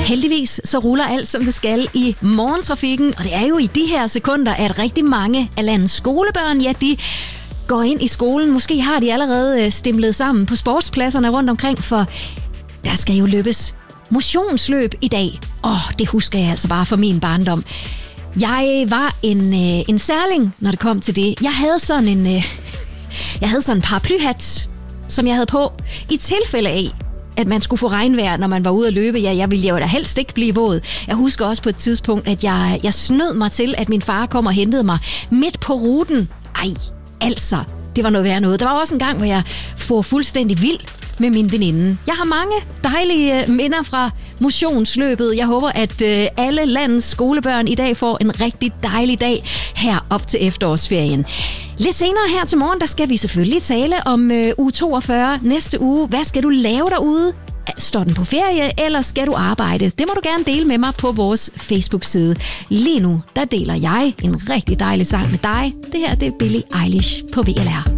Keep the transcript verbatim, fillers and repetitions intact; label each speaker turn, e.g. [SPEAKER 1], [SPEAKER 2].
[SPEAKER 1] Heldigvis så ruller alt, som det skal i morgentrafikken, og det er jo i de her sekunder, at rigtig mange af landets skolebørn, ja, de går ind i skolen. Måske har de allerede stimlet sammen på sportspladserne rundt omkring, for der skal jo løbes motionsløb i dag. Åh, oh, det husker jeg altså bare fra min barndom. Jeg var en, øh, en særling, når det kom til det. Jeg havde sådan en, øh, jeg havde sådan en paraplyhat, som jeg havde på, i tilfælde af, at man skulle få regnvejr, når man var ude at løbe. Ja, jeg ville jo da helst ikke blive våd. Jeg husker også på et tidspunkt, at jeg, jeg snød mig til, at min far kom og hentede mig midt på ruten. Ej, altså, det var noget værd noget. Der var også en gang, hvor jeg får fuldstændig vild med min veninde. Jeg har mange dejlige minder fra motionsløbet. Jeg håber, at øh, alle landets skolebørn i dag får en rigtig dejlig dag her op til efterårsferien. Lidt senere her til morgen, der skal vi selvfølgelig tale om øh, uge toogfyrre næste uge. Hvad skal du lave derude? Står den på ferie, eller skal du arbejde? Det må du gerne dele med mig på vores Facebook-side. Lige nu, der deler jeg en rigtig dejlig sang med dig. Det her, det er Billie Eilish på V L R.